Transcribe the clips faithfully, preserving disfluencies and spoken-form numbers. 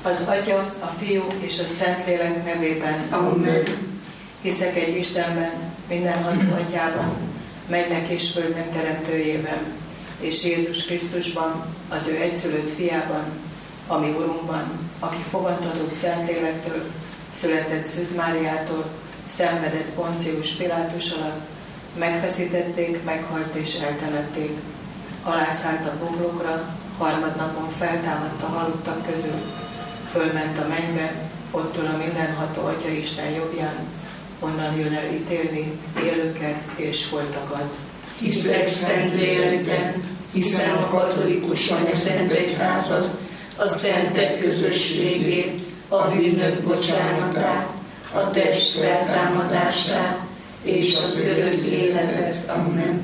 Az Atya, a Fiú és a Szentlélek nevében. Amen. Hiszek egy Istenben, mindenható Atyában, mennek és földnek teremtőjében, és Jézus Krisztusban, az ő egyszülött fiában, ami Urunkban, aki fogantatott Szentlélektől, született Szűz Máriától, szenvedett Poncius Pilátus alatt, megfeszítették, meghalt és eltemették. Alászállt a poklokra, harmadnapon feltámadt a halottak közül, fölment a mennybe, ott ül a mindenható Atya Isten jobbján, onnan jön el ítélni élőket és holtakat. Hiszek Szentlélekben, hiszem a katolikus Szent Egyházat, a szentek közösségét, a bűnök bocsánatát, a test feltámadását és az örök életet. Amen.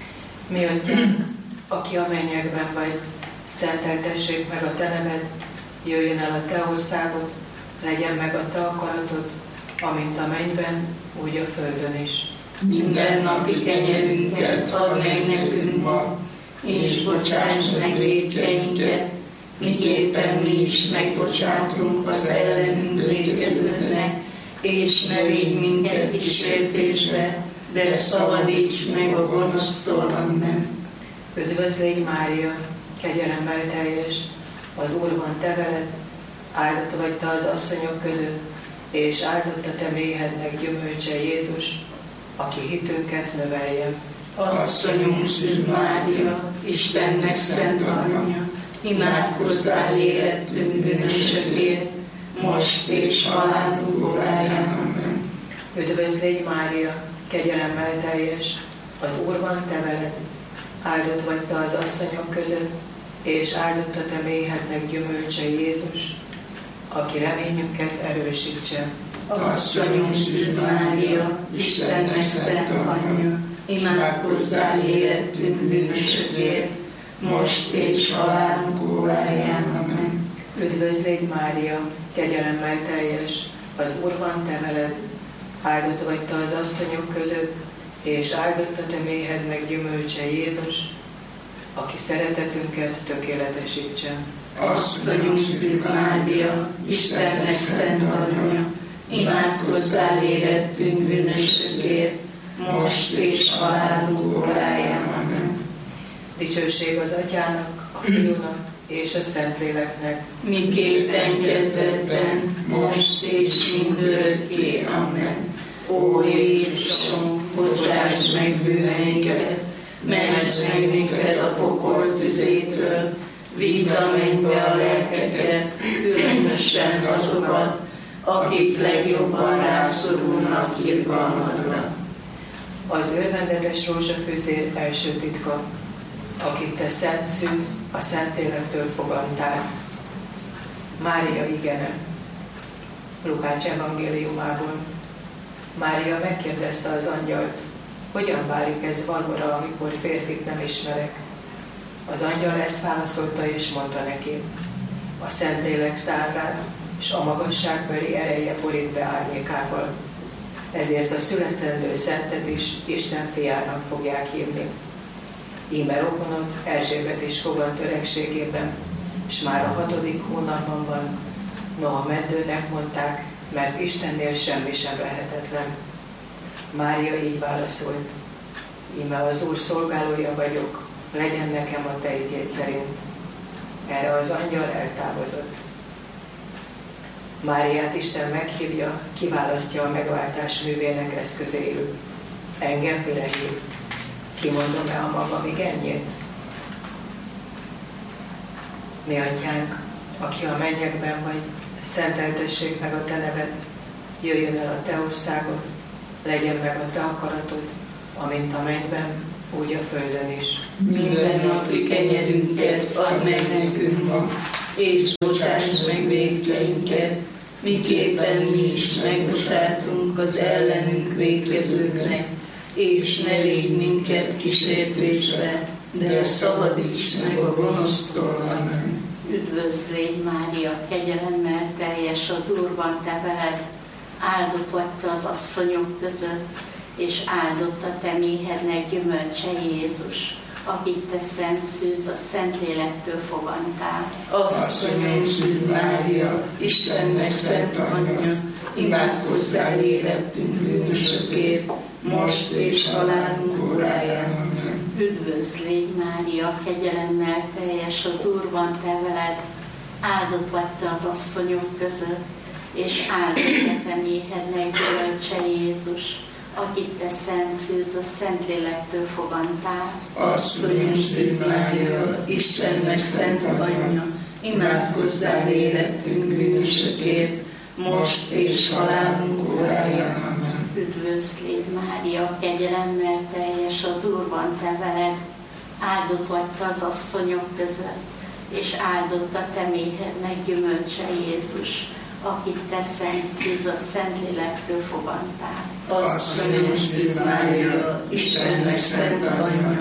Mi Atyánk, aki a mennyekben vagy, szenteltessék meg a te neved, jöjjön el a te országod, legyen meg a te akaratod, amint a mennyben, úgy a földön is. Minden napi kenyerünket add meg nekünk ma, és bocsáss meg vétkeinket, miképpen mi is megbocsátunk az ellenünk vétkezőknek, és ne védj minket kísértésbe, de szabadíts meg a gonosztól. Amen. Üdvözlégy Mária, kegyelemmel teljes, az Úr van te veled, áldott vagy te az asszonyok között, és áldott a te méhednek gyümölcse Jézus, aki hitünket növelje. Asszonyunk Szűz Mária, Istennek szent anyja, imádkozzál érettünk bűnösökért, most és halálunk óráján. Amen. Üdvözlégy Mária, kegyelemmel teljes, az Úr van te veled, áldott vagy te az asszonyok között, és áldott a te méhednek gyümölcse Jézus, aki reményünket erősítse. Asszonyunk Szűz Mária, Istennek szent anyja, imádkozzál érettünk bűnösökért, most és halálunk óráján. Amen. Üdvözlégy Mária, kegyelemmel teljes, az Úr van te veled, áldott vagy te az asszonyok között, és áldott a te méhednek gyümölcse Jézus, aki szeretetünket tökéletesítse. Asszonyunk Szűz Mária, Istennek szent anyja, imádkozzál érettünk bűnösökért, most és halálunk óráján. Amen. Dicsőség az Atyának, a Fiúnak és a Szentléleknek, miképpen kezdetben, most és mindörökké. Amen. Ó Jézusom, bocsáss meg bűneinket, mentsd meg minket a pokol tüzétől, vidd a mennybe a lelkeket, különösen azokat, akik legjobban rászorulnak irgalmadra. Az örvendetes rózsafűzér első titka, akit te Szent Szűz, a Szentlélektől fogadtál. Mária igene. Lukács evangéliumából. Mária megkérdezte az angyalt, hogyan válik ez valóra, amikor férfit nem ismerek. Az angyal ezt válaszolta és mondta neki, a Szentlélek száll rád, és a magasságbeli ereje borít be árnyékával. Ezért a születendő szentet is Isten fiának fogják hívni. Íme rokonod Erzsébet is fogant öregségében, és már a hatodik hónapban van, noha meddőnek mondták, mert Istennél semmi sem lehetetlen. Mária így válaszolt, íme az Úr szolgálója vagyok, legyen nekem a te igéd szerint. Erre az angyal eltávozott. Máriát Isten meghívja, kiválasztja a megváltás művének eszközéül. Engem mire hív? Kimondom-e a magam igényét? Mi Atyánk, aki a mennyekben vagy, szenteltessék meg a te neved, jöjjön el a te országod, legyen meg a te akaratod, amint a mennyben, úgy a földön is. Minden napi kenyerünket add meg nekünk ma, és bocsáss meg vétkeinket, miképpen mi is megbocsátunk az ellenünk vétkezőknek, és ne védj minket kísértésbe, de szabadíts meg a gonosztól. Amen. Üdvözlégy Mária, kegyelemmel teljes, az Úr van te veled, áldott vagy te az asszonyok között, és áldott a te méhednek gyümölcse Jézus, akit te szent szűz, a Szentlélektől fogantál. Asszonyom Szűz Mária, Istennek szent anyja, imádkozzál érettünk bűnösökért, most és halálunk óráján. Üdvözl légy Mária, kegyelemmel teljes, az Úr van te veled, áldott vagy te az asszonyok között, és áldott a te méhednek gyümölcse Jézus, akit te szent szűz, a Szentlélektől fogantál. Asszonyom Szűz Mária, Istennek szent anyja, imádkozzál érettünk bűnösökért, most és halálunk óráján. Üdvözl légy Mária, kegyelemmel teljes, az Úr van te veled, áldott vagy te az asszonyok között, és áldott a te méhednek gyümölcse Jézus, akit te szent szűz, a Szentlélektől fogantál. Asszonyom Szűz Mária, Istennek szent anyja,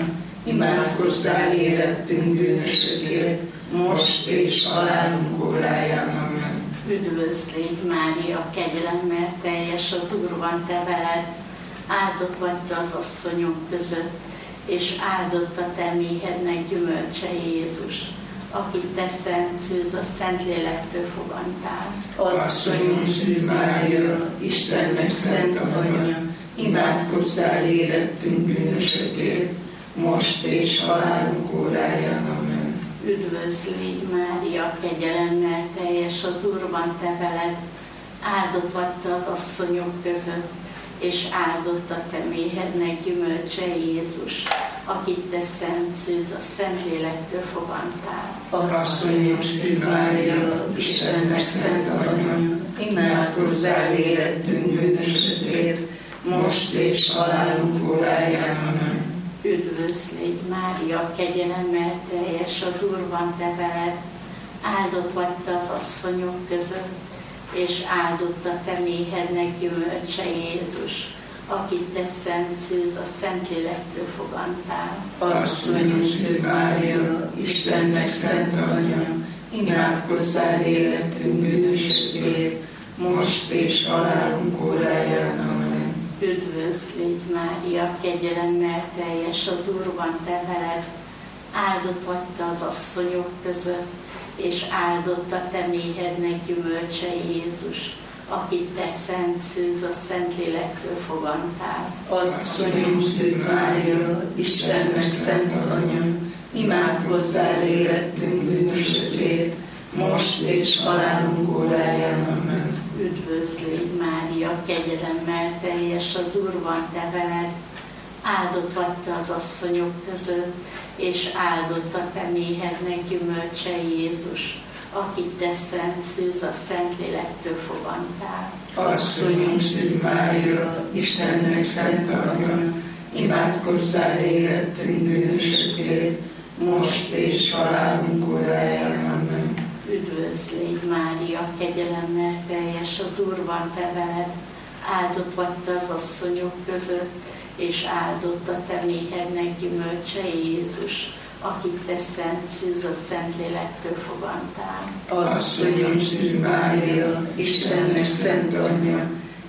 imádkozzál érettünk bűnösökért, most és halálunk óráján. Amen. Üdvözl légy Mária, kegyelemmel teljes, az Úr van te veled, áldott vagy te az asszonyok között, és áldott a te méhednek gyümölcse Jézus, akit te szent szűz, a Szentlélektől fogantál. Asszonyom Szűz Mária, Istennek szent anyja, imádkozzál érettünk bűnösökért, most és halálunk óráján. Amen. Üdvözl légy Mária, kegyelemmel teljes, az Úr van te veled, áldott vagy te az asszonyok között, és áldott a te méhednek gyümölcse Jézus, akit te szent szűz, a Szentlélektől fogantál. Asszonyom Szűz Mária, Istennek szent anyja, imádkozzál érettünk bűnösökért, most és halálunk óráján. Amen. Üdvözl légy Mária, kegyelemmel teljes, az Úr van te veled, áldott vagy te az asszonyok között, és áldott a te méhednek gyümölcse Jézus, akit te szent szűz, a Szentlélektől fogantál. Asszonyom Szűz Mária, Istennek szent anyja, imádkozzál érettünk bűnösökért, most és halálunk óráján. Amen. Üdvözl légy Mária, kegyelemmel teljes, az Úr van te veled, áldott vagy te az asszonyok között, és áldott a te méhednek gyümölcse Jézus, akit te szent szűz, a Szentlélektől fogantál. Asszonyom Szűz Mária, Istennek szent anyja, imádkozzál érettünk bűnösökért, most és halálunk óráján. Amen. Üdvözl légy Mária, kegyelemmel teljes, az Úr van te veled, áldott vagy te az asszonyok között, és áldott a te méhednek gyümölcse Jézus, akit te szent szűz, a Szentlélektől fogantál. Asszonyom Szűz Mária, Istennek szent anyja, imádkozzál érettünk bűnösökért, most és halálunk óráján. Amen. Üdvözl légy Mária, kegyelemmel teljes, az Úr van te veled, áldott vagy te az asszonyok között, és áldott a te méhednek gyümölcse Jézus, akit te szent szűz, a Szentlélektől fogantál. Asszonyom Szűz Mária, Istennek szent anyja,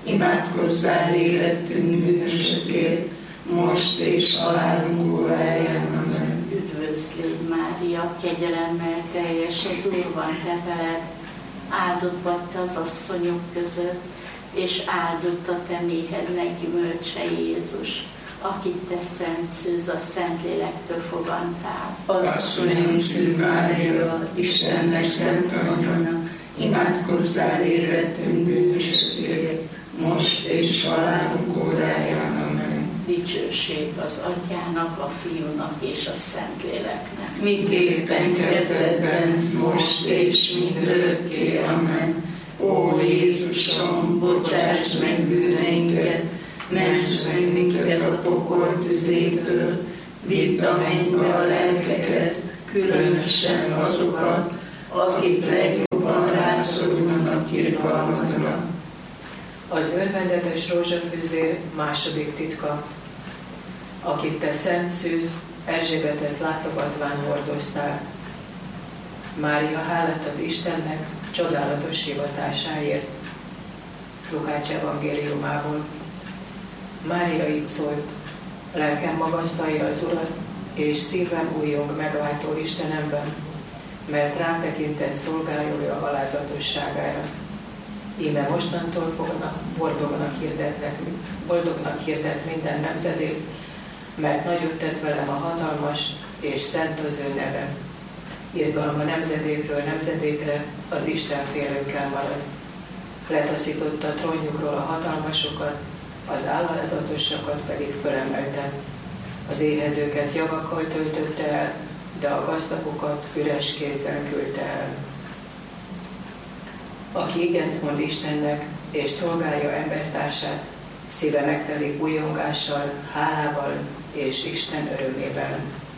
imádkozzál érettünk bűnösökért, most és halálunk óráján. Amen. Üdvözl légy Mária, kegyelemmel teljes, az Úr van te veled, áldott vagy te az asszonyok között, és áldott a te méhednek gyümölcse Jézus, akit te szent szűz, a Szentlélektől fogantál. Asszonyom Szűz Mária, Istennek szent anyja, imádkozzál érettünk bűnösökért, most és halálunk óráján. Amen. Dicsőség az Atyának, a Fiúnak és a Szentléleknek. Miképpen kezdetben, most és mindörökké. Amen. Ó Jézusom, bocsáss meg bűneinket, ments meg minket a pokol tüzétől, vidd a mennybe a lelkeket, különösen azokat, akik legjobban rászorulnak irgalmadra. Az örvendetes rózsafűzér második titka, akit te szent szűz, Erzsébetet látogatván hordoztál. Mária hálát ad Istennek csodálatos hivatásáért. Lukács evangéliumából. Mária így szólt: lelkem magasztalja az Urat, és szívem újjong megváltó Istenemben, mert rá tekintett szolgálója alázatosságára. Íme mostantól fognak, boldognak hirdetnek, boldognak hirdet minden nemzedék, mert nagyot tett velem a hatalmas és szent az ő neve. Irgalma nemzedékről nemzedékre az Istenfélőkkel marad. Letaszította trónjukról a hatalmasokat, az alázatosakat pedig fölemelte. Az éhezőket javakkal töltötte el, de a gazdagokat üres kézzel küldte el. Aki igent mond Istennek, és szolgálja embertársát, szíve megtelik újongással, hálával és Isten örömével.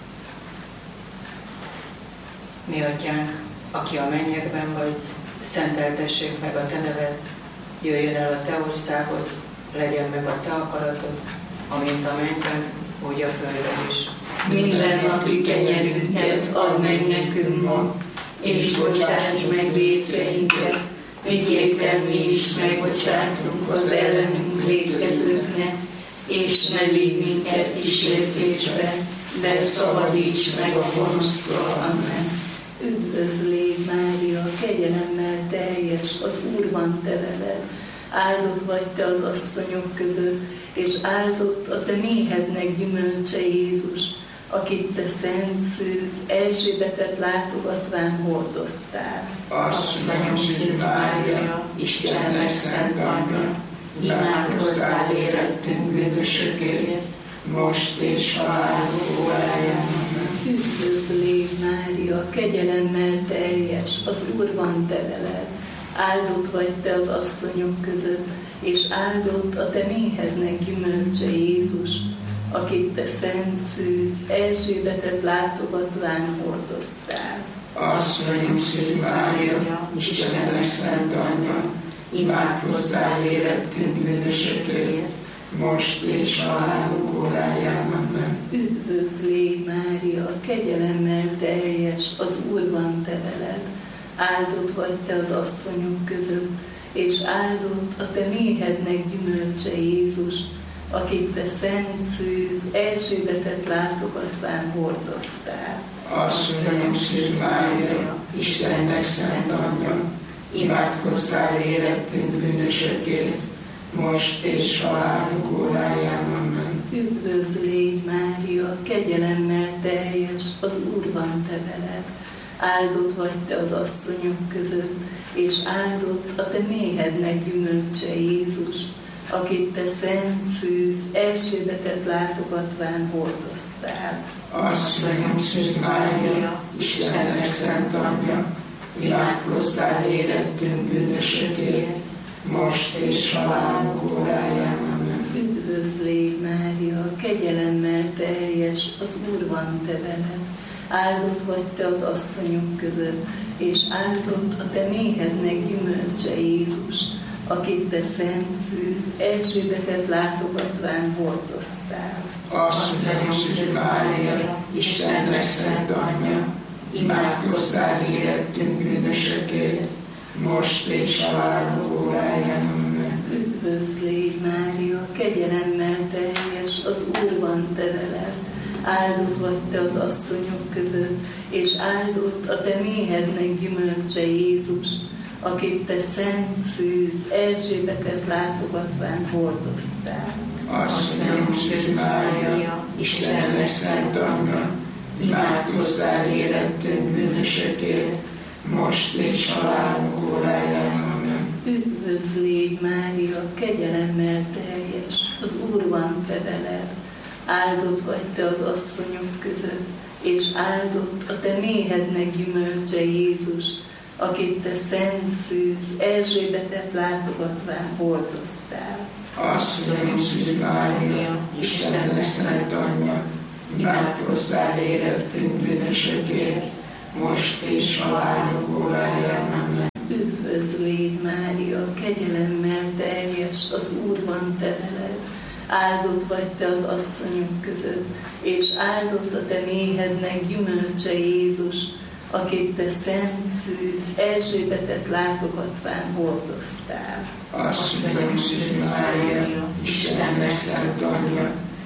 Mi atyánk, aki a mennyekben vagy, szenteltessék meg a te neved, jöjjön el a te országod, legyen meg a te akaratod, amint a mennyben, úgy a földön is. Minden napi kenyerünket add meg nekünk ma, és bocsáss meg vétkeinket, miképpen mi is megbocsátunk az ellenünk vétkezőknek, és ne vigy minket kísértésbe, de szabadíts meg a gonosztól. Amen. Üdvözlégy Mária, kegyelemmel teljes, az Úr van te veled. Áldott vagy te az asszonyok között, és áldott a te méhednek gyümölcse Jézus, akit te szent szűz, Erzsébetet látogatván hordoztál. Asszonyom Szűz Mária, Istennek szent anyja, imádkozzál érettünk bűnösökért, most és halálunk óráján. Üdvözlégy Mária, kegyelemmel teljes, az Úr van te veled. Áldott vagy te az asszonyok között, és áldott a te méhednek gyümölcse Jézus, akit te szent szűz, Erzsébetet látogatván hordoztál. Asszonyom Szűz Mária, Istennek szent anyja, imádkozzál érettünk bűnösökért, most és halálunk óráján. Amen. Üdvözlégy Mária, kegyelemmel teljes, az Úr van te veled. Áldott vagy te az asszonyok között, és áldott a te méhednek gyümölcse Jézus, akit te szent szűz, Erzsébetet látogatván hordoztál. Asszonyom Szűz Mária, Istennek szent anyja, imádkozzál érettünk bűnösökért, most és halálunk óráján. Amen. Üdvözlégy Mária, kegyelemmel teljes, az Úr van te veled. Áldott vagy te az asszonyok között, és áldott a te méhednek gyümölcse Jézus, akit te szent szűz, Erzsébetet látogatván hordoztál. Asszonyom Szűz Mária, Istennek szent anyja, imádkozzál érettünk bűnösökért, most és halálunk óráján. Amen. Üdvözlégy Mária, kegyelemmel teljes, az Úr van te veled. Áldott vagy te az asszonyok között, és áldott a te méhednek gyümölcse Jézus, akit te szent szűz, Erzsébetet látogatván hordoztál. Asszonyom Szűz Mária, Istennek szent anyja, imádkozzál érettünk bűnösökért, most és halálunk óráján. Amen. Üdvözlégy Mária, kegyelemmel teljes, az Úr van te veled. Áldott vagy te az asszonyok között, és áldott a te méhednek gyümölcse Jézus, akit te szent szűz, Erzsébetet látogatván hordoztál. Asszonyom Szűz Mária, Istennek szent anyja, imádkozzál érettünk bűnösökért, most és halálunk óráján. Amen. Üdvözlégy Mária, kegyelemmel teljes, az Úr van te veled. Áldott vagy te az asszonyok között, és áldott a te méhednek gyümölcse Jézus, akit te szent szűz, Erzsébetet látogatván hordoztál. Asszonyom Szűz Mária, Istennek szent anyja, imádkozzál érettünk bűnösökért, most és halálunk óráján. Amen. Üdvözlégy Mária, kegyelemmel teljes, az Úr van te veled. Áldott vagy te az asszonyok között, és áldott a te méhednek gyümölcse Jézus, akit te szent szűz, Erzsébetet látogatván hordoztál. Asszonyom Szűz Mária, Istennek szent anyja,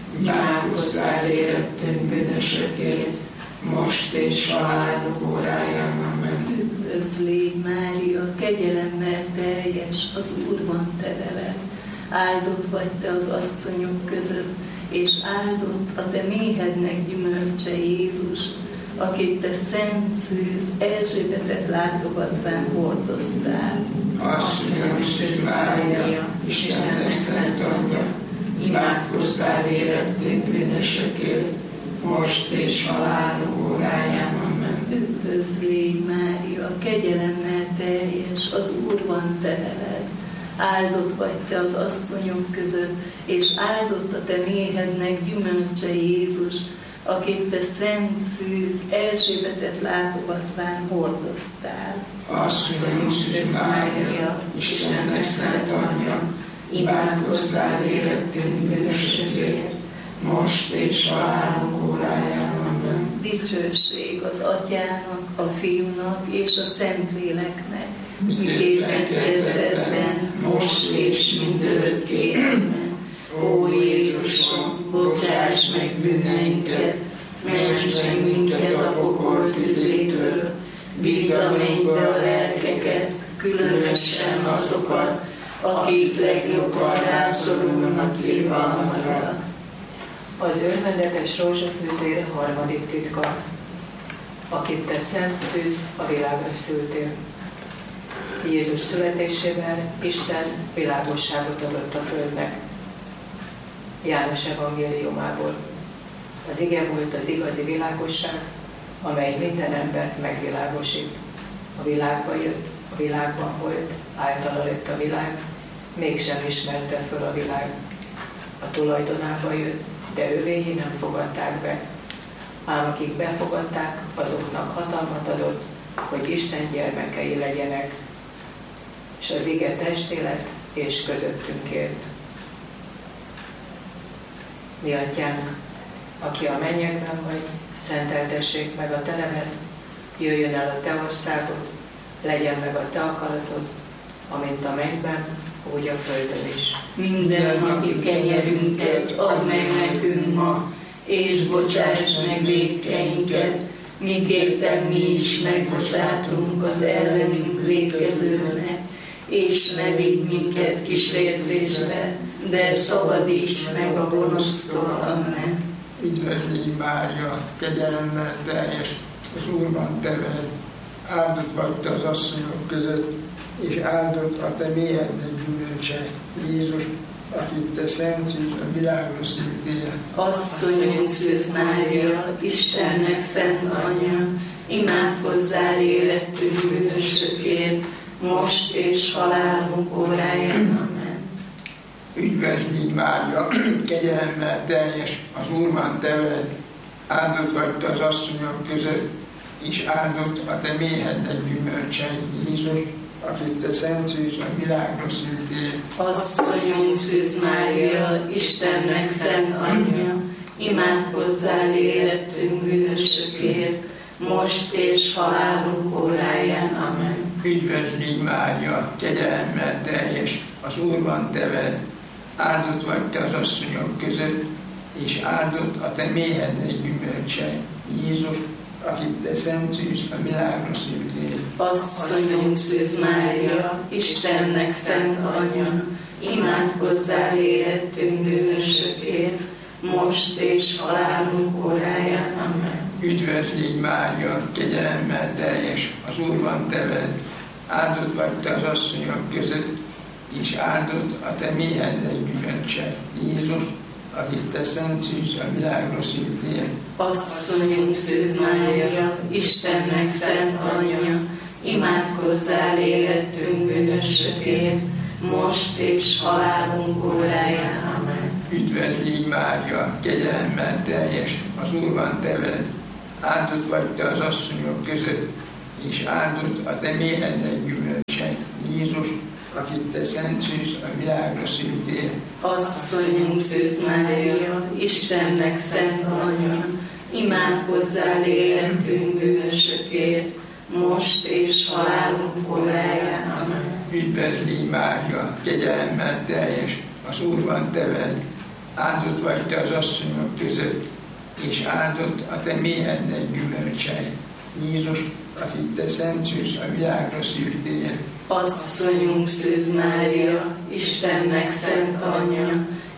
imádkozzál érettünk bűnösökért, most és halálunk óráján. Amen. Üdvözl légy, Mária, kegyelemmel teljes, az Úr van te veled. Áldott vagy te az asszonyok között, és áldott a te méhednek gyümölcse Jézus, akit te szent szűz Erzsébetet látogatván hordoztál. Asszonyom, Szűz Mária, Istennek szent anyja, imádkozzál érettünk bűnösökért, most és halálunk óráján. Amen. Üdvözl légy, Mária, kegyelemmel teljes, az Úr van te veled. Áldott vagy te az asszonyok között, és áldott a te méhednek gyümölcse Jézus, akit te szent szűz Erzsébetet látogatván hordoztál. Asszonyom, Szűz Mária, Istennek szent anyja, imádkozzál érettünk bűnösökért, most és halálunk óráján. Amen. Dicsőség az Atyának, a Fiúnak és a Szentléleknek, miképpen kezdetben, most és mindörökké. Amen. Ó Jézusom, bocsáss meg bűneinket, ments meg minket a pokol tüzétől, vidd a mennybe a lelkeket, különösen azokat, akik legjobban rászorulnak révalmadra. Az örvendetes rózsafűzér harmadik titka, akit te szent szűz a világra szültél. Jézus születésével Isten világosságot adott a földnek. János evangéliumából. Az ige volt az igazi világosság, amely minden embert megvilágosít. A világba jött, a világban volt, általa lett a világ, mégsem ismerte föl a világ. A tulajdonába jött, de övéi nem fogadták be. Ám akik befogadták, azoknak hatalmat adott, hogy Isten gyermekei legyenek, és az ige testé lett, és közöttünk élt. Mi atyánk, aki a mennyekben vagy, szenteltessék meg a te neved, jöjjön el a te országod, legyen meg a te akaratod, amint a mennyben, úgy a földön is. Minden napi kenyerünket add meg nekünk ma, és bocsáss meg vétkeinket, miképpen mi is megbocsátunk az ellenünk vétkezőnek, és ne vigy minket kísértésbe, de szabadíts meg a gonosztól. Amen. Üdvözlégy, Mária, kegyelemmel teljes, az Úr van te veled. Áldott vagy te az asszonyok között, és áldott a te méhednek gyümölcse, Jézus, akit te szent szűz a világra szültél. Asszonyom, Szűz Mária, Istennek szent anyja, imádkozzál érettünk bűnösökért, most és halálunk óráján. Amen. Üdvözlégy, Mária, kegyelemmel teljes, az Úr van te veled. Áldott vagy te az asszonyok között, és áldott a te méhednek gyümölcse, Jézus, akit te szent szűz a világra szültél. Asszonyom, Szűz Mária, Istennek szent anyja, imádkozzál érettünk bűnösökért, most és halálunk óráján. Amen. Üdvözlégy, Mária, kegyelemmel teljes, az Úr van te veled. Áldott vagy te az asszonyok között, és áldott a te méhednek gyümölcse, Jézus, akit te szent szűz a világra szültél. Asszonyom, Szűz Mária, Istennek szent anyja, imádkozzál érettünk bűnösökért, most és halálunk óráján. Amen. Üdvözlégy, Mária, kegyelemmel teljes, az Úr van te veled. Áldott vagy te az asszonyok között, és áldott a te méhednek gyümölcse, Jézus, akit te szent szűz a világra szültél. Asszonyom, Szűz Mária, Istennek szent anyja, imádkozzál érettünk bűnösökért, most és halálunk óráján. Amen. Üdvözlégy, Mária, kegyelemmel teljes, az Úr van te veled. Áldott vagy te az asszonyok között, és áldott a te méhednek gyümölcse, Jézus, akit te szent szűz a világra szültél. Asszonyom, Szűz Mária, Istennek szent anyja, imádkozzál érettünk bűnösökért, most és halálunk óráján. Amen. Üdvözlégy, Mária, kegyelemmel teljes, az Úr van te veled. áldott vagy te az asszonyok között, és áldott a te méhednek gyümölcsei. Jézus, akit te szent szűz a világra szűrtél. Asszonyunk Szűz Mária, Istennek szent anyja,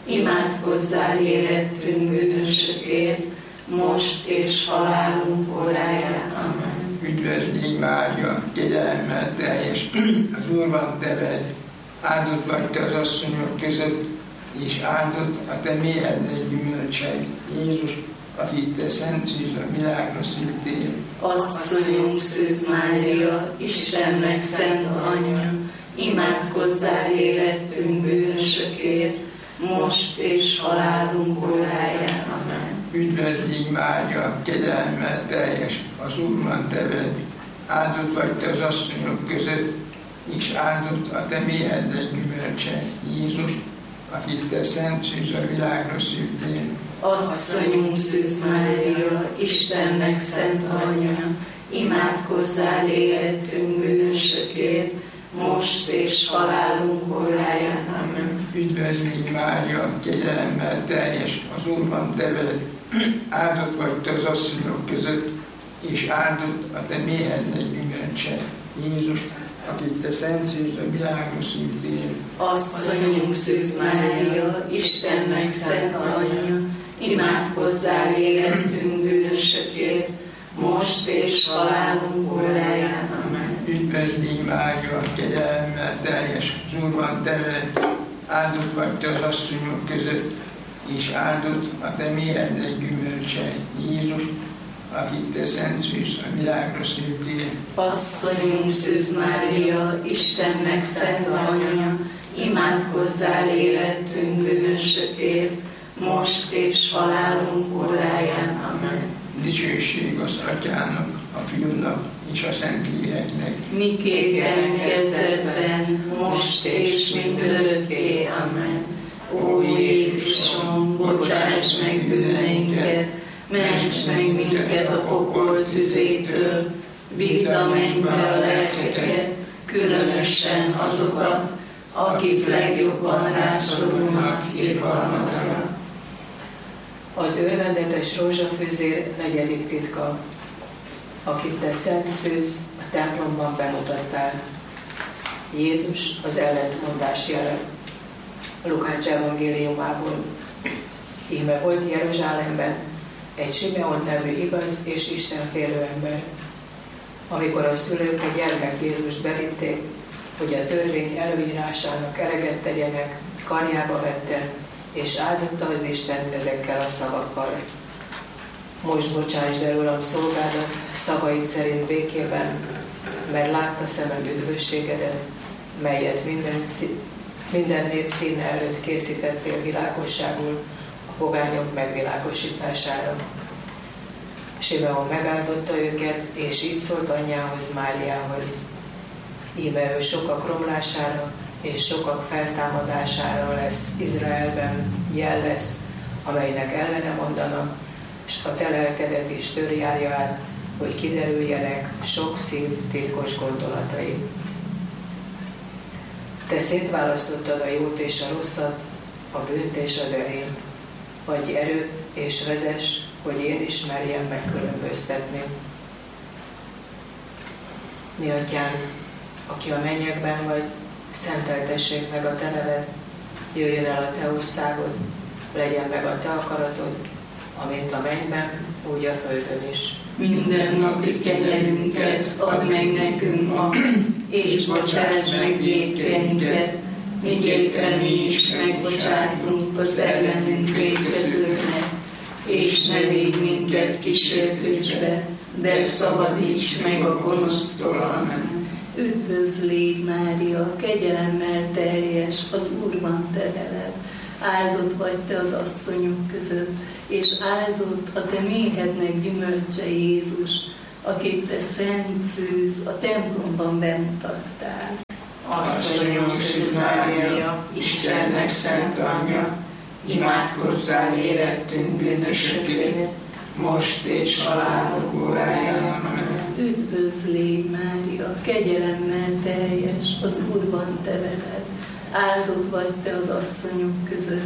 imádkozzál érettünk bűnösökért, most és halálunk óráján. Amen. Üdvözlégy Mária, kegyelemmel teljes, az Úr van te veled, áldott vagy te az asszonyok között, és áldott a te méhednek gyümölcsei. Jézus, akit te szent szűz a világra szűrtél. Asszonyunk Szűz Mária, Istennek szent anyja, imádkozzál érettünk bűnösökért, most és halálunk óráján. Amen. Üdvözlégy Mária, kegyelemmel teljes, az Úr van te veled, áldott vagy te az asszonyok között, és áldott a te méhednek gyümölcsei. Jézus, akit te szent szűz a világra szűrtél. Asszonyunk Szűz Mária, Istennek szent anyja, imádkozzál érettünk bűnösökért, most és halálunk óráján. Amen. Üdvözlégy Mária, kegyelemmel teljes, az Úr van te veled, áldott vagy te az asszonyok között, és áldott a te méhednek gyümölcsei. Jézus, akit te szent szűz a világra szűrtél. Asszonyunk Szűz Mária, Istennek szent anyja, imádkozzál érettünk bűnösökért, most és halálunk óráján. Amen. Üdvözlégy Mária, kegyelemmel teljes, az Úr van te veled, áldott vagy te az asszonyok között, és áldott a te méhednek gyümölcsei. Jézus, akit te szent szűz a világra szűrtél. Asszonyunk Szűz Mária, Istennek szent anyja, imádkozzál érettünk bűnösökért, most és halálunk óráján. Amen. Dicsőség az Atyának, a Fiúnak és a Szentléleknek. Miképpen kezdetben, most és mindörökké. Amen. Ó Jézusom, bocsáss meg bűneinket, ments meg minket a pokol tüzétől, vidd a mennybe a lelkeket, különösen azokat, akik legjobban rászorulnak irgalmadra. Az örvendetes rózsafűzér negyedik titka, akit te szent szűz a templomban bemutattál. Jézus az ellentmondás jele. Lukács evangéliumából. Íme volt Jeruzsálemben egy Simeon nevű igaz és istenfélő ember. Amikor a szülők a gyermek Jézust bevitték, hogy a törvény előírásának eleget tegyenek, karjába vette, és áldotta az Istent ezekkel a szavakkal. Most bocsásd el, Uram, szolgádat szavaid szerint békében, mert látta szemem üdvösségedet, melyet minden, minden nép színe előtt készítettél világosságul a pogányok megvilágosítására. Simeon megáldotta őket, és így szólt anyjához, Máriához. Íme ő sokak romlására és sokak feltámadására lesz Izraelben, jel lesz, amelynek ellene mondanak, és a te lelkedet is törjárja át, hogy kiderüljenek sok szív titkos gondolatai. Te szétválasztottad a jót és a rosszat, a bűnt és az erényt. Adj erőt és vezess, hogy én ismerjem megkülönböztetni. Mi atyánk, aki a mennyekben vagy, szenteltessék meg a te neved, jöjjön el a te országod, legyen meg a te akaratod, amint a mennyben, úgy a földön is. Minden napi kenyerünket add meg nekünk ma, és bocsáss meg vétkeinket, miképpen mi is megbocsátunk az ellenünk vétkezőknek, és ne védj minket kísértésbe, de szabadíts meg a gonosztól. Amen. Üdvözlégy Mária, kegyelemmel teljes, az Úr van te veled, áldott vagy te az asszonyok között, és áldott a te méhednek gyümölcse Jézus, akit te szent szűz a templomban bemutattál. Asszonyom Szűz Mária, Istennek szent anyja, imádkozzál érettünk bűnösökért, most és halálunk óráján. Amen. Üdvözlégy Mária, kegyelemmel teljes, az Úr van te veled, áldott vagy te az asszonyok között,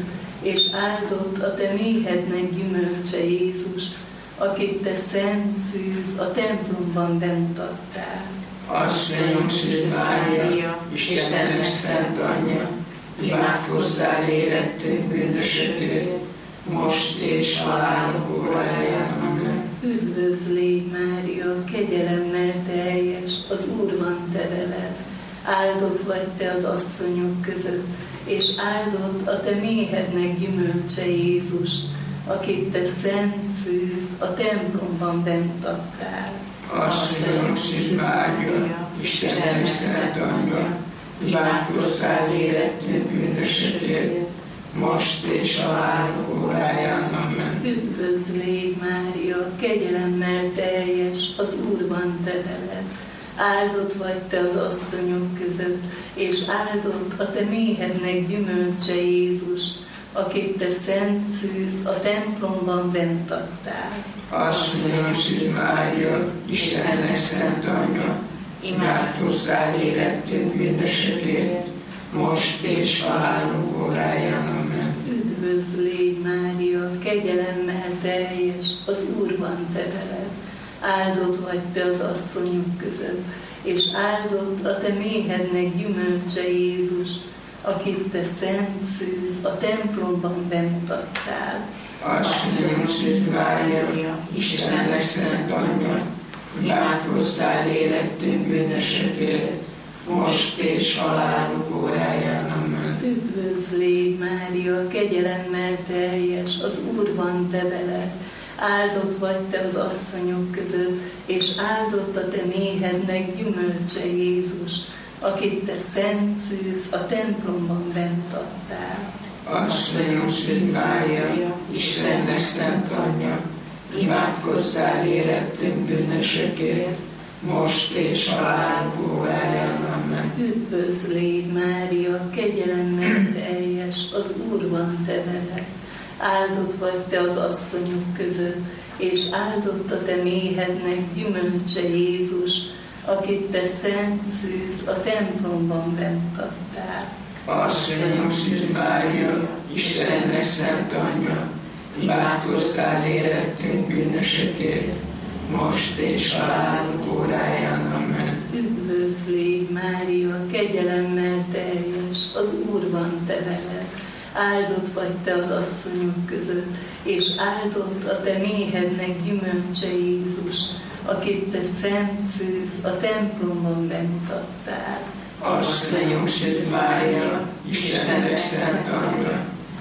és áldott a te méhednek gyümölcse Jézus, akit te szent szűz a templomban bemutattál. Asszonyom Szűz Mária, Istennek szent anyja, imádkozzál érettünk bűnösökért, most és halálunk óráján. Amen. Üdvözl légy, Mária, kegyelemmel teljes, az Úr van te veled. Áldott vagy te az asszonyok között, és áldott a te méhednek gyümölcse Jézus, akit te szent szűz a templomban bemutattál. Asszonyom Szűz Mária, Istennek szent anyja, imádkozzál érettünk bűnösökért, most és halálunk óráján. Amen. Üdvözl légy, Mária, kegyelemmel teljes, az Úr van te veled. Áldott vagy te az asszonyok között, és áldott a te méhednek gyümölcse Jézus, akit te szent szűz a templomban bemutattál. Asszonyom Szűz Mária, Istennek szent anyja, imádkozzál érettünk bűnösökért, most és halálunk óráján. Amen. Üdvözl légy, Mária, kegyelemmel teljes, az Úr van te veled. Áldott vagy te az asszonyok között, és áldott a te méhednek gyümölcse Jézus, akit te szent szűz a templomban bemutattál. Asszonyom Szűz Mária, Istennek szent anyja, imádkozzál érettünk bűnösökért, most és halálunk óráján. Amen. Üdvözl légy, Mária, kegyelemmel teljes, az Úr van te veled. Áldott vagy te az asszonyok között, és áldott a te méhednek gyümölcse Jézus, akit te szent szűz a templomban bemutattál. Asszonyom Szűz Mária, Istennek szent anyja, imádkozzál érettünk bűnösökért, most és halálunk óráján. Amen. Üdvözl légy, Mária, kegyelemmel teljes, az Úr van te veled. Áldott vagy te az asszonyok között, és áldott a te méhednek gyümölcse Jézus, akit te szent szűz a templomban bemutattál. Asszonyom Szűz Mária, Istennek szent anyja, imádkozzál érettünk bűnösökért, most és halálunk óráján. Amen. Üdvözl légy, Mária, kegyelemmel teljes, az Úr van te veled. Áldott vagy te az asszonyok között, és áldott a te méhednek gyümölcse Jézus, akit te szent szűz a templomban bemutattál. Asszonyom Szűz Mária, Istennek szent anyja,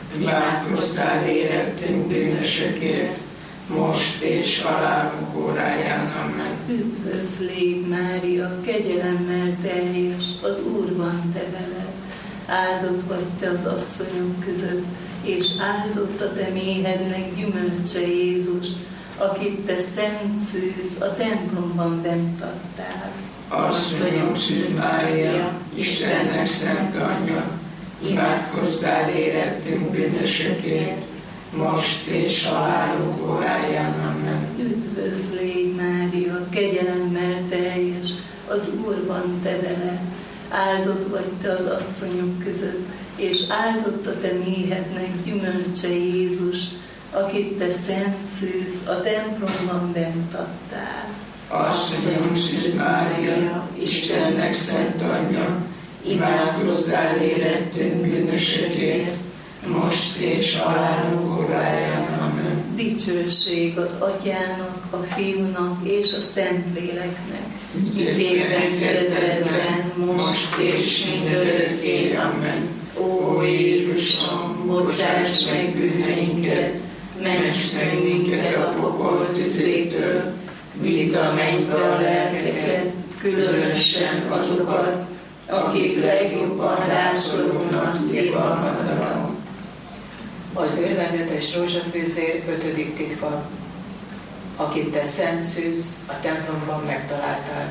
imádkozzál érettünk bűnösökért, most és halálunk óráján. Amen. Üdvözl légy, Mária, kegyelemmel teljes, az Úr van te veled. Áldott vagy te az asszonyok között, és áldott a te méhednek gyümölcse Jézus, akit te szent szűz a templomban bemutattál. Asszonyom Szűz Mária, Istennek szent anyja, imádkozzál érettünk bűnösökért, most és halálunk óráján. Amen. Üdvözl légy, Mária, kegyelemmel teljes, az Úr van te veled. Áldott vagy te az asszonyok között, és áldott a te méhednek gyümölcse Jézus, akit te szent szűz a templomban bemutattál. Asszonyom Szűz Mária, Istennek szent anyja, imádkozzál érettünk bűnösökért, most és halálunk óráján. Amen. Dicsőség az Atyának, a Fiúnak és a Szentléleknek, Ítélben kezdetben, most és mindörökké. Amen. Ó Jézusom, bocsáss meg bűneinket, ments meg minket a pokol tüzétől, vidd a mennybe a lelkeket, különösen azokat, akik legjobban rászorulnak irgalmadra. Az örvendetes rózsafűzér ötödik titka, akit te szent szűz a templomban megtaláltál.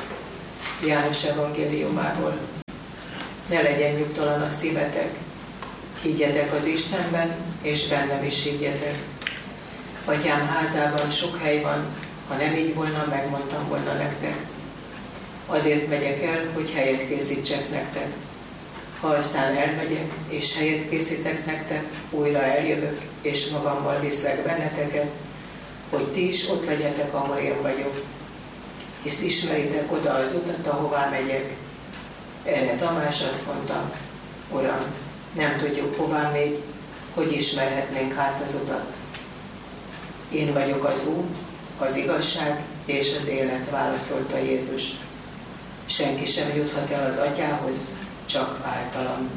János evangéliumából. Ne legyen nyugtalan a szívetek, higgyetek az Istenben, és bennem is higgyetek. Atyám házában sok hely van, ha nem így volna, megmondtam volna nektek. Azért megyek el, hogy helyet készítsek nektek. Ha aztán elmegyek, és helyet készítek nektek, újra eljövök, és magammal viszlek benneteket, hogy ti is ott legyetek, ahol én vagyok. Hisz ismeritek oda az utat, ahová megyek. Erre Tamás azt mondta, Uram, nem tudjuk, hová megy, hogy ismerhetnénk hát az utat. Én vagyok az út, az igazság és az élet, válaszolta Jézus. Senki sem juthat el az Atyához, csak általam.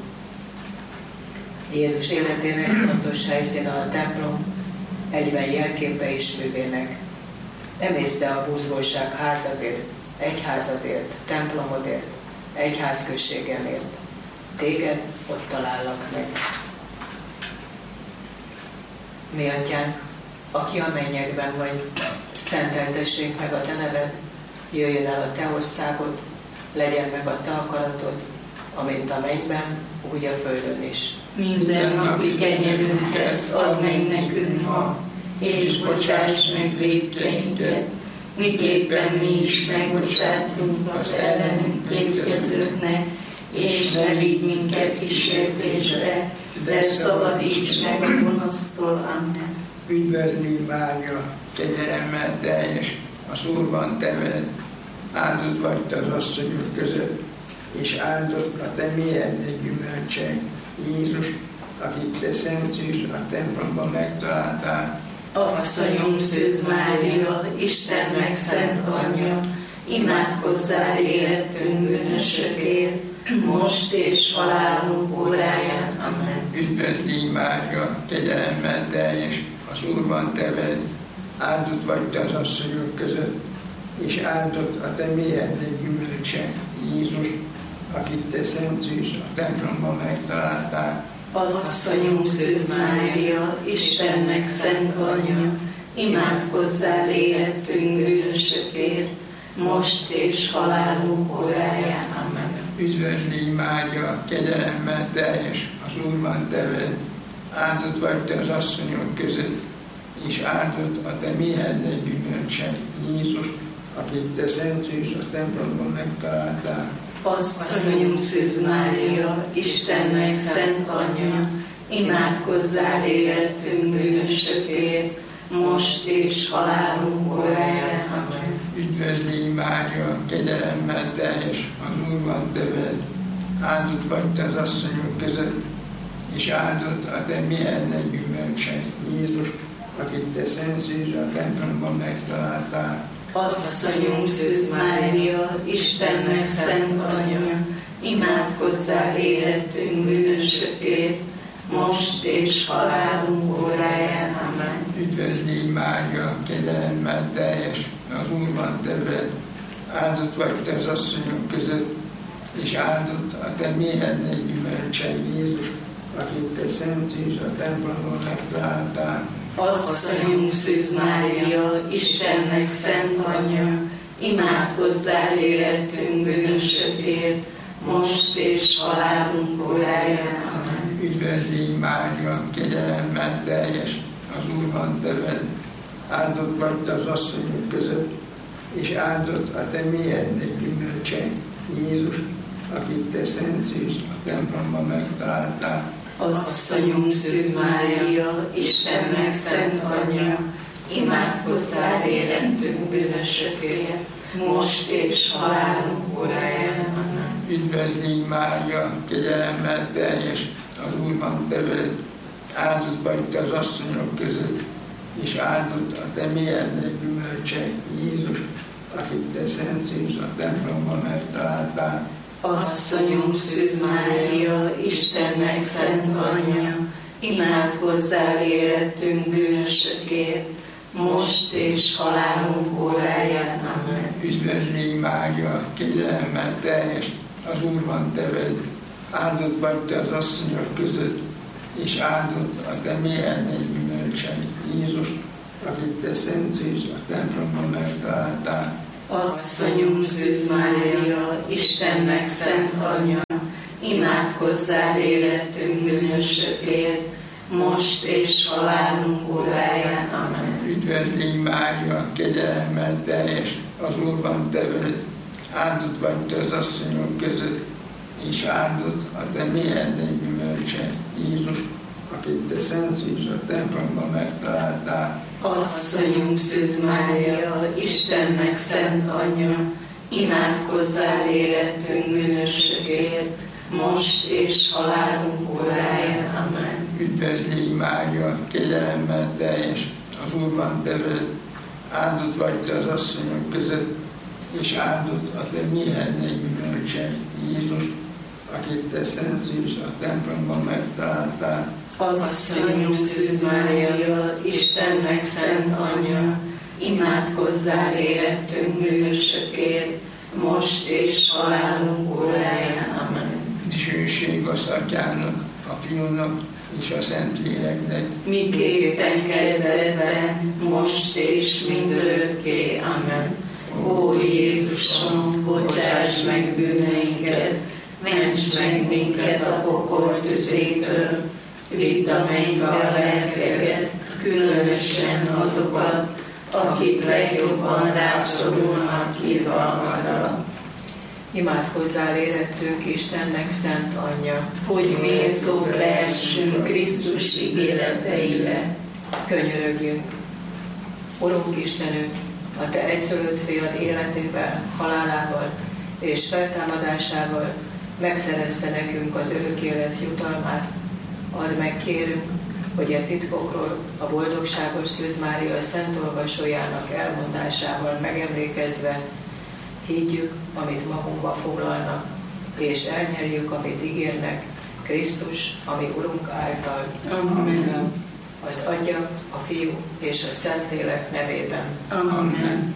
Jézus életének fontos helyszíne a templom, egyben jelképe is művének. Emészte a búzgóság házadért, egyházadért, templomodért, egyházközségemért. Téged ott talállak meg. Mi Atyánk, aki a mennyekben vagy, szenteltessék meg a te neved, jöjjön el a te országod, legyen meg a te akaratod, amint a mennyben, úgy a földön is. Minden napi kenyerünket add meg nekünk ma, és bocsáss meg vétkeinket, miképpen mi is megbocsátunk az ellenünk vétkezőknek, és ne vigy minket kísértésbe, de szabadíts meg a gonosztól. Amen. Üdvözli Mária, kegyelemmel teljes, az Úr van te veled, áldott vagy te az asszonyok között, és áldott a te méhednek gyümölcse, Jézus, akit te szent szűz a templomban megtaláltál. Asszonyunk Szűz Mária, Istennek szent anyja, imádkozzál érettünk bűnösökért, most és halálunk óráján. Amen. Üdvözli Mária, kegyelemmel teljes, az Úr van te veled, áldott vagy te az asszonyok között, és áldott a te méhednek gyümölcse, Jézus, akit te szent szűz a templomban megtaláltál. Asszonyunk Szűz Mária, Istennek szent anyja, imádkozzál érettünk bűnösökért, most és halálunk óráján. Amen. Üdvözli Mária, kegyelemmel teljes, az Úr van te veled, áldott vagy te az asszonyok között, és áldott a te méhednek gyümölcse, Jézus, akit te szent szűz a templomban megtaláltál. Asszonyunk Szűz Mária, Istennek szent anyja, imádkozzál érettünk bűnösökért, most és halálunk óráján. Amen. Üdvözli Mária, kegyelemmel teljes, az Úr van te veled, áldott vagy te az asszonyok között, és áldott a te méhednek gyümölcse, Jézus, akit te szent szűz a templomban megtaláltál. Asszonyunk Szűz Mária, Istennek szent anyja, imádkozzál érettünk bűnösökért, most és halálunk óráján. Amen. Üdvözli Mária, kegyelemmel teljes, az Úr van te veled, áldott vagy te az asszonyok között, és áldott a te méhednek gyümölcse, Jézus, akit te szent szűz a templomban megtaláltál. Asszonyunk Szűz Mária, Istennek szent anyja, imádkozzál érettünk bűnösökért, most és halálunk óráján. Amen. Üdvözli Mária, kegyelemmel teljes, az Úr van te veled, áldott vagy te az asszonyok között, és áldott a te méhednek gyümölcse, Jézus, akit te szent szűz a templomban megtaláltál. Asszonyunk Szűz Mária, Istennek szent anyja, imádkozzál érettünk bűnösökért, most és halálunk óráján. Amen. Üdvözli Mária, kegyelemmel teljes, az Úr van te veled, áldott vagy te az asszonyok között, és áldott a te méhednek gyümölcse, Jézus, akit te szent szűz a templomban megtaláltál. Asszonyunk Szűz Mária, Istennek szent anyja, imádkozzál érettünk bűnösökért, most és halálunk óráján. Amen. Üdvözli Mária, kegyelemmel teljes, az Úr van te veled, áldott vagy te az asszonyok között, és áldott a te méhednek gyümölcse, Jézus, akit te szent szűz a templomban megtaláltál. Asszonyunk Szűz Mária, Istennek szent anyja, imádkozzál érettünk bűnösökért, most és halálunk óráján. Amen. Üdvözli Mária, kegyelemmel teljes, az Úr van te veled, áldott vagy te az asszonyok között, és áldott a te méhednek gyümölcse, Jézus, akit te Szent Szűz a templomban megtaláltál. Asszonyunk Szűz Mária, Istennek szent anyja, imádkozzál érettünk bűnösökért, most és halálunk óráján. Amen. Üdvözlégy Mária, kegyelemmel teljes, az Úr van te veled, áldott vagy te az asszonyok között, és áldott a te méhednek gyümölcse, Jézus, akit te Szent Szűz a templomban megtaláltál. Asszonyunk Szűz Mária, Istennek szent anyja, imádkozzál érettünk bűnösökért, most és halálunk óráján. Amen. Dicsőség az Atyának, a Fiúnak és a Szentléleknek, miképpen kezdetben, most és mindörökké. Amen. Ó Jézusom, bocsáss meg bűneinket, ments meg minket a pokol tüzétől, vidd a mennybe a lelkeket, különösen azokat, akik legjobban rászorulnak irgalmadra. Imádkozzál érettünk Istennek szent anyja, hogy méltók lehessünk Krisztus ígéreteire. Könyörögjünk. Urunk Istenünk, a te egyszülött fiad életével, halálával és feltámadásával megszerezte nekünk az örök élet jutalmát. Add meg, kérünk, hogy a titkokról a boldogságos Szűz Mária szent olvasójának elmondásával megemlékezve higgyük, amit magunkba foglalnak, és elnyerjük, amit ígérnek, Krisztus, ami Urunk által. Amen. Az Atya, a Fiú és a Szentlélek nevében. Amen.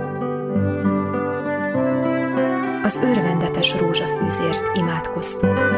Az örvendetes rózsafűzért imádkoztunk.